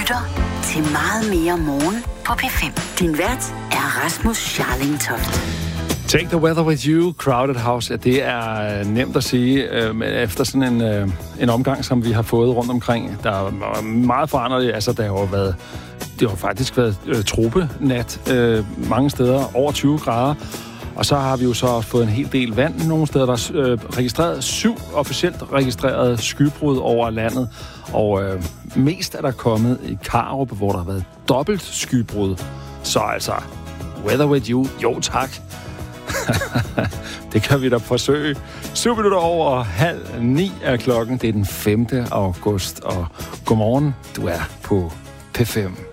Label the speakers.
Speaker 1: lytter til Meget mere morgen på P5. Din vært er Rasmus Scharlingtoft.
Speaker 2: Take the weather with you, Crowded House. Ja, det er nemt at sige, efter sådan en omgang, som vi har fået rundt omkring. Der er meget forandret. Altså, det har faktisk været tropenat mange steder, over 20 grader. Og så har vi jo så fået en hel del vand nogle steder. Der er registreret 7 officielt registrerede skybrud over landet. Og mest er der kommet i Karup, hvor der har været dobbelt skybrud. Så altså, weather with you, jo tak. Det kan vi da forsøge. 7 minutter over 8:30 er klokken. Det er den 5. august, og godmorgen, du er på P5.